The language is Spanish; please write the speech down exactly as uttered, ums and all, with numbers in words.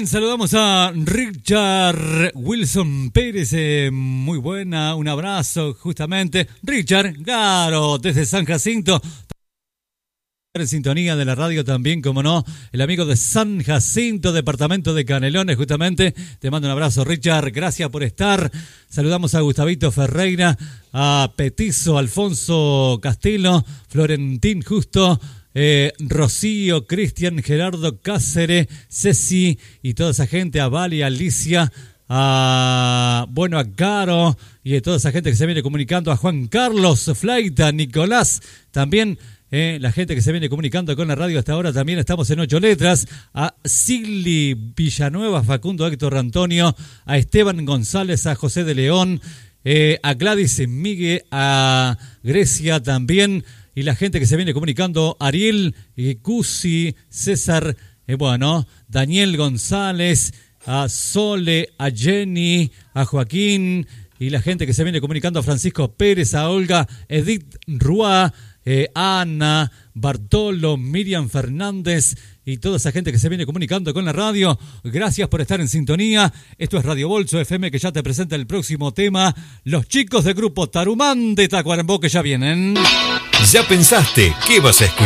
Bien, saludamos a Richard Wilson Pérez, eh, muy buena, un abrazo justamente. Richard, claro, desde San Jacinto. En sintonía de la radio también, como no, el amigo de San Jacinto, departamento de Canelones, justamente. Te mando un abrazo, Richard, gracias por estar. Saludamos a Gustavito Ferreira, a Petizo, Alfonso Castelo, Florentín Justo, eh, Rocío, Cristian, Gerardo Cáceres, Ceci y toda esa gente, a Vali, a Alicia, a, bueno, a Caro y a toda esa gente que se viene comunicando, a Juan Carlos Flaita, Nicolás, también. Eh, la gente que se viene comunicando con la radio hasta ahora, también estamos en ocho letras, a Sigli Villanueva, Facundo Héctor Antonio, a Esteban González, a José de León, eh, a Gladys Miguel, a Grecia también, y la gente que se viene comunicando, Ariel, eh, Cusi, César, eh, bueno, Daniel González, a Sole, a Jenny, a Joaquín, y la gente que se viene comunicando, a Francisco Pérez, a Olga, Edith Rúa, Eh, Ana, Bartolo, Miriam Fernández y toda esa gente que se viene comunicando con la radio. Gracias por estar en sintonía. Esto es Radio Bolso F M, que ya te presenta el próximo tema. Los chicos del grupo Tarumán de Tacuarembó, que ya vienen. ¿Ya pensaste qué vas a escuchar?